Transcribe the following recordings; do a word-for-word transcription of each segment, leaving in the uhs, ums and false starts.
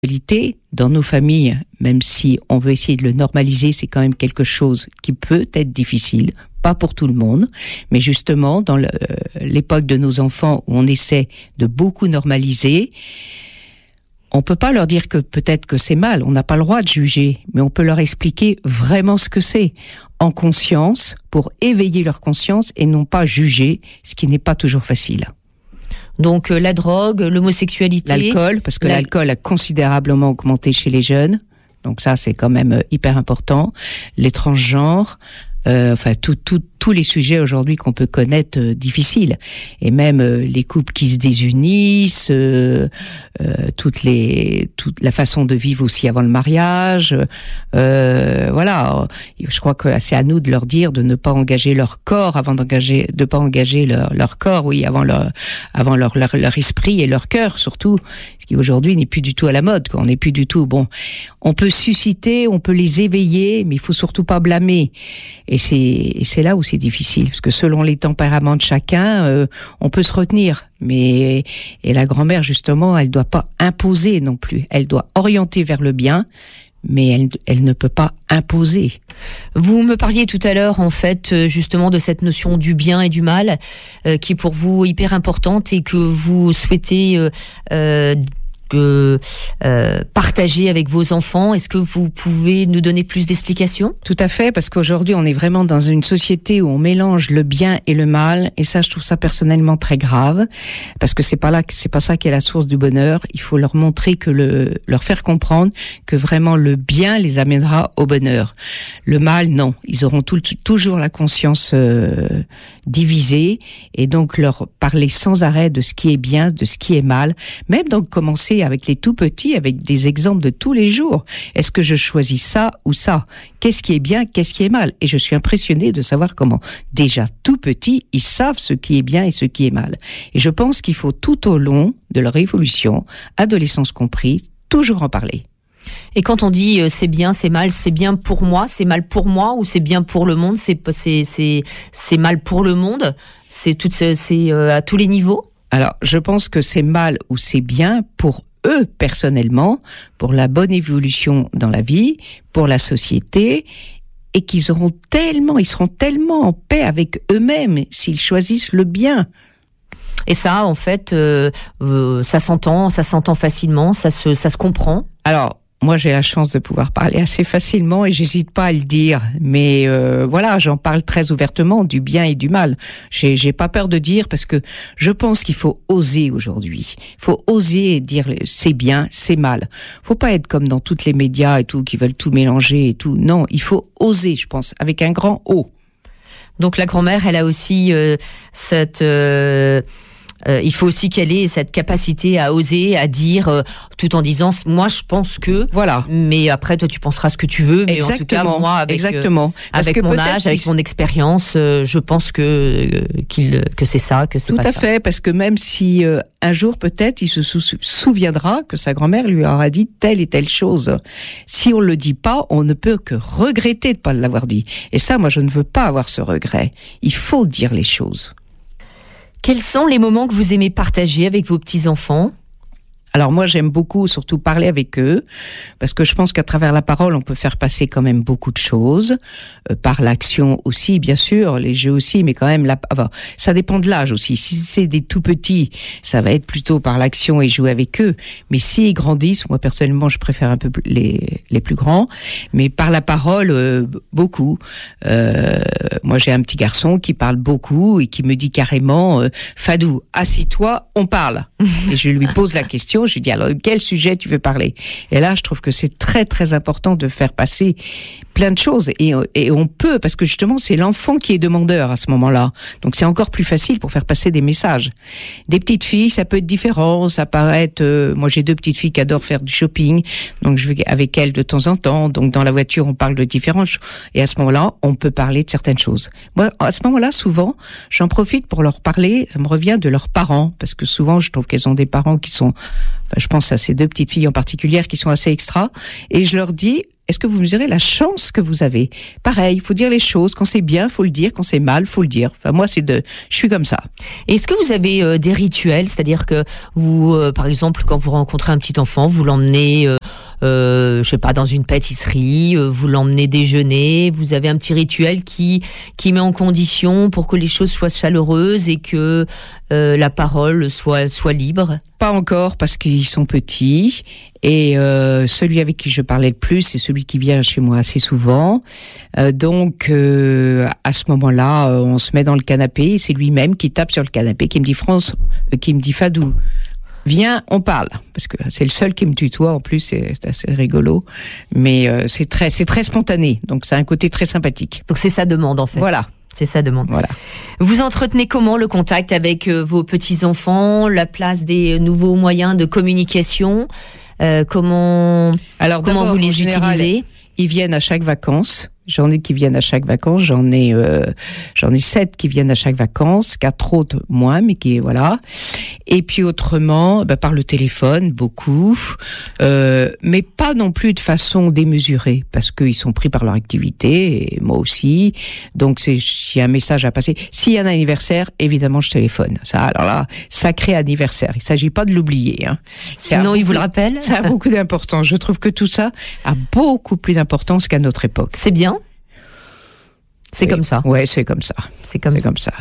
dans nos familles, même si on veut essayer de le normaliser, c'est quand même quelque chose qui peut être difficile, pas pour tout le monde, mais justement dans le, l'époque de nos enfants où on essaie de beaucoup normaliser, on peut pas leur dire que peut-être que c'est mal, on n'a pas le droit de juger, mais on peut leur expliquer vraiment ce que c'est, en conscience, pour éveiller leur conscience et non pas juger, ce qui n'est pas toujours facile. Donc euh, la drogue, l'homosexualité... L'alcool, parce que la... l'alcool a considérablement augmenté chez les jeunes, donc ça c'est quand même euh, hyper important. Les transgenres, euh, enfin tout, tout, tous les sujets aujourd'hui qu'on peut connaître euh, difficiles, et même euh, les couples qui se désunissent, euh, euh, toutes les, toute la façon de vivre aussi avant le mariage, euh, voilà. Je crois que c'est à nous de leur dire de ne pas engager leur corps avant d'engager, de pas engager leur, leur corps, oui, avant leur, avant leur, leur, leur esprit et leur cœur surtout, ce qui aujourd'hui n'est plus du tout à la mode, quoi. On n'est plus du tout bon. On peut susciter, on peut les éveiller, mais il faut surtout pas blâmer. Et c'est, et c'est là où c'est difficile, parce que selon les tempéraments de chacun, euh, on peut se retenir. Mais et la grand-mère justement, elle doit pas imposer non plus. Elle doit orienter vers le bien, mais elle, elle ne peut pas imposer. Vous me parliez tout à l'heure, en fait, justement, de cette notion du bien et du mal, euh, qui est pour vous hyper importante et que vous souhaitez euh, euh, que, euh, partager avec vos enfants. Est-ce que vous pouvez nous donner plus d'explications ? Tout à fait, parce qu'aujourd'hui, on est vraiment dans une société où on mélange le bien et le mal, et ça, je trouve ça personnellement très grave, parce que c'est pas là, c'est pas ça qui est la source du bonheur. Il faut leur montrer que le, leur faire comprendre que vraiment le bien les amènera au bonheur. Le mal, non. Ils auront tout, toujours la conscience euh, divisée, et donc leur parler sans arrêt de ce qui est bien, de ce qui est mal, même donc commencer avec les tout petits, avec des exemples de tous les jours. Est-ce que je choisis ça ou ça ? Qu'est-ce qui est bien, qu'est-ce qui est mal ? Et je suis impressionnée de savoir comment, déjà tout petits, ils savent ce qui est bien et ce qui est mal. Et je pense qu'il faut tout au long de leur évolution, adolescence compris, toujours en parler. Et quand on dit euh, c'est bien, c'est mal, c'est bien pour moi, c'est mal pour moi, ou c'est bien pour le monde, c'est c'est c'est c'est mal pour le monde, c'est tout, c'est, c'est euh, à tous les niveaux. Alors, je pense que c'est mal ou c'est bien pour eux personnellement, pour la bonne évolution dans la vie, pour la société, et qu'ils auront tellement, ils seront tellement en paix avec eux-mêmes s'ils choisissent le bien. Et ça, en fait, euh, euh, ça s'entend, ça s'entend facilement, ça se, ça se comprend. Alors, moi, j'ai la chance de pouvoir parler assez facilement et j'hésite pas à le dire. Mais euh, voilà, j'en parle très ouvertement du bien et du mal. J'ai, j'ai pas peur de dire parce que je pense qu'il faut oser aujourd'hui. Il faut oser dire c'est bien, c'est mal. Faut pas être comme dans toutes les médias et tout qui veulent tout mélanger et tout. Non, il faut oser, je pense, avec un grand O. Donc la grand-mère, elle a aussi euh, cette... Euh Euh, il faut aussi qu'elle ait cette capacité à oser, à dire, euh, tout en disant, moi je pense que, voilà. Mais après toi tu penseras ce que tu veux, mais exactement, en tout cas moi avec, exactement. Euh, avec que mon âge, avec mon expérience, euh, je pense que euh, qu'il que c'est ça, que c'est tout pas à ça. fait, parce que même si euh, un jour peut-être il se sou- souviendra que sa grand-mère lui aura dit telle et telle chose, si on le dit pas, on ne peut que regretter de pas l'avoir dit. Et ça, moi je ne veux pas avoir ce regret. Il faut dire les choses. Quels sont les moments que vous aimez partager avec vos petits-enfants ? Alors moi, j'aime beaucoup surtout parler avec eux, parce que je pense qu'à travers la parole, on peut faire passer quand même beaucoup de choses, euh, par l'action aussi, bien sûr, les jeux aussi, mais quand même, la, enfin, ça dépend de l'âge aussi. Si c'est des tout petits, ça va être plutôt par l'action et jouer avec eux. Mais s'ils grandissent, moi personnellement, je préfère un peu les, les plus grands, mais par la parole, euh, beaucoup. Euh, moi, j'ai un petit garçon qui parle beaucoup et qui me dit carrément, euh, Fadou, assis-toi, on parle. Et je lui pose la question. Je lui dis alors quel sujet tu veux parler ? Et là, je trouve que c'est très très important de faire passer plein de choses et, et on peut parce que justement c'est l'enfant qui est demandeur à ce moment-là. Donc c'est encore plus facile pour faire passer des messages. Des petites filles, ça peut être différent. Ça paraît être. Euh, moi, j'ai deux petites filles qui adorent faire du shopping, donc je vais avec elles de temps en temps. Donc dans la voiture, on parle de différentes choses et à ce moment-là, on peut parler de certaines choses. Moi, à ce moment-là, souvent, j'en profite pour leur parler. Ça me revient de leurs parents parce que souvent, je trouve qu'elles ont des parents qui sont Enfin, je pense à ces deux petites filles en particulier qui sont assez extra. Et je leur dis, est-ce que vous mesurez la chance que vous avez? Pareil, il faut dire les choses. Quand c'est bien, faut le dire. Quand c'est mal, faut le dire. Enfin, moi, c'est de, je suis comme ça. Est-ce que vous avez euh, des rituels? C'est-à-dire que vous, euh, par exemple, quand vous rencontrez un petit enfant, vous l'emmenez, euh, euh, je sais pas, dans une pâtisserie, euh, vous l'emmenez déjeuner, vous avez un petit rituel qui, qui met en condition pour que les choses soient chaleureuses et que euh, la parole soit, soit libre? Pas encore, parce qu'ils sont petits. Et euh, celui avec qui je parlais le plus, c'est celui qui vient chez moi assez souvent. Euh, donc, euh, à ce moment-là, euh, on se met dans le canapé. Et c'est lui-même qui tape sur le canapé, qui me dit France, euh, qui me dit Fadou, viens, on parle. Parce que c'est le seul qui me tutoie. En plus, c'est, c'est assez rigolo. Mais euh, c'est très, c'est très spontané. Donc, c'est un côté très sympathique. Donc, c'est sa demande, en fait. Voilà. C'est sa demande. Voilà. Vous entretenez comment le contact avec euh, vos petits-enfants, la place des nouveaux moyens de communication, euh, comment, Alors, comment vous les général, utilisez? Ils viennent à chaque vacances. J'en ai qui viennent à chaque vacances. J'en ai, euh, j'en ai sept qui viennent à chaque vacances. Quatre autres moins, mais qui voilà. Et puis autrement, bah, par le téléphone, beaucoup, euh, mais pas non plus de façon démesurée, parce qu'ils sont pris par leur activité, et moi aussi. Donc, c'est, s'il y a un message à passer, s'il y a un anniversaire, évidemment, je téléphone. Ça, alors là, sacré anniversaire. Il s'agit pas de l'oublier. Hein. Sinon, il vous le rappelle. Ça a beaucoup d'importance. Je trouve que tout ça a beaucoup plus d'importance qu'à notre époque. C'est bien. C'est oui. Comme ça. Ouais, c'est comme ça. C'est comme c'est ça. comme ça.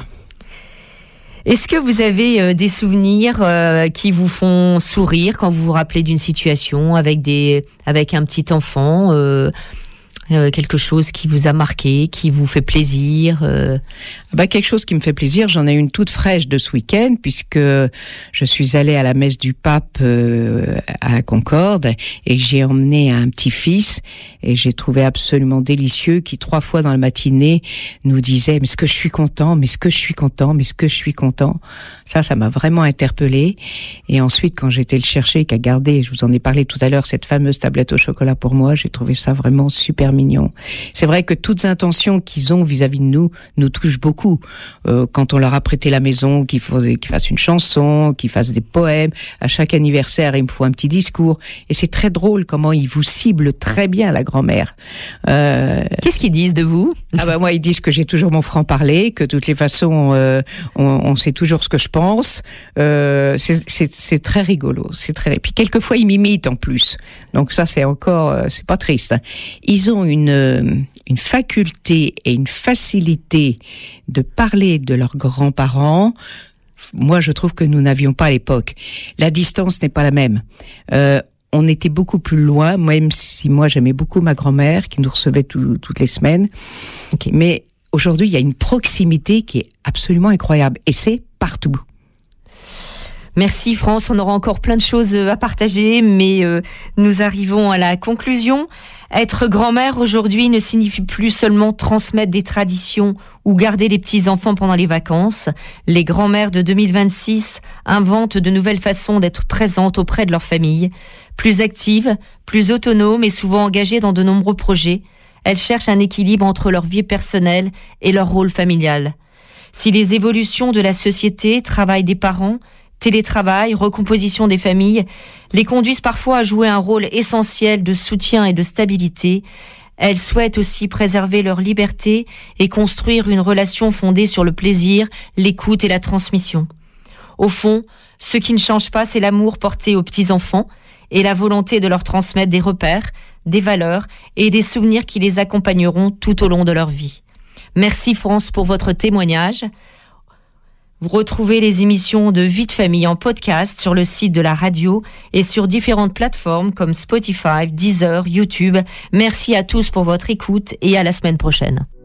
Est-ce que vous avez euh, des souvenirs euh, qui vous font sourire quand vous vous rappelez d'une situation avec des, avec un petit enfant, euh, euh, quelque chose qui vous a marqué, qui vous fait plaisir? euh... Bah, quelque chose qui me fait plaisir, j'en ai une toute fraîche de ce week-end, puisque je suis allée à la messe du pape euh, à la Concorde, et j'ai emmené un petit-fils, et j'ai trouvé absolument délicieux, qui trois fois dans la matinée nous disait « mais ce que je suis content, mais ce que je suis content, mais ce que je suis content ». Ça, ça m'a vraiment interpellée. Et ensuite, quand j'ai été le chercher, qu'a gardé, je vous en ai parlé tout à l'heure, cette fameuse tablette au chocolat pour moi, j'ai trouvé ça vraiment super mignon. C'est vrai que toutes les intentions qu'ils ont vis-à-vis de nous, nous touchent beaucoup. Euh, quand on leur a prêté la maison, qu'ils, faut, qu'ils fassent une chanson, qu'ils fassent des poèmes, à chaque anniversaire, il me faut un petit discours. Et c'est très drôle comment ils vous ciblent très bien, la grand-mère. Euh... Qu'est-ce qu'ils disent de vous? Ah bah moi, ils disent que j'ai toujours mon franc-parler, que de toutes les façons, euh, on, on sait toujours ce que je pense. Euh, c'est, c'est, c'est très rigolo. C'est très. Et puis quelquefois, ils m'imitent en plus. Donc ça, c'est encore, euh, c'est pas triste. Hein. Ils ont une euh, une faculté et une facilité de parler de leurs grands-parents. Moi, je trouve que nous n'avions pas à l'époque. La distance n'est pas la même. Euh, on était beaucoup plus loin, même si moi, j'aimais beaucoup ma grand-mère, qui nous recevait tout, toutes les semaines. Okay. Mais aujourd'hui, il y a une proximité qui est absolument incroyable. Et c'est partout. Merci France, on aura encore plein de choses à partager, mais euh, nous arrivons à la conclusion. Être grand-mère aujourd'hui ne signifie plus seulement transmettre des traditions ou garder les petits-enfants pendant les vacances. Les grand-mères de deux mille vingt-six inventent de nouvelles façons d'être présentes auprès de leur famille. Plus actives, plus autonomes et souvent engagées dans de nombreux projets, elles cherchent un équilibre entre leur vie personnelle et leur rôle familial. Si les évolutions de la société, travail des parents, télétravail, recomposition des familles, les conduisent parfois à jouer un rôle essentiel de soutien et de stabilité, elles souhaitent aussi préserver leur liberté et construire une relation fondée sur le plaisir, l'écoute et la transmission. Au fond, ce qui ne change pas, c'est l'amour porté aux petits-enfants et la volonté de leur transmettre des repères, des valeurs et des souvenirs qui les accompagneront tout au long de leur vie. Merci France pour votre témoignage. Vous retrouvez les émissions de Vie de Famille en podcast sur le site de la radio et sur différentes plateformes comme Spotify, Deezer, YouTube. Merci à tous pour votre écoute et à la semaine prochaine.